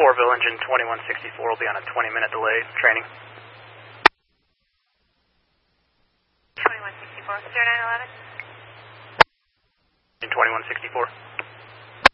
Orville, engine 2164 will be on a 20-minute delay training. 2164, 0911. Engine 2164.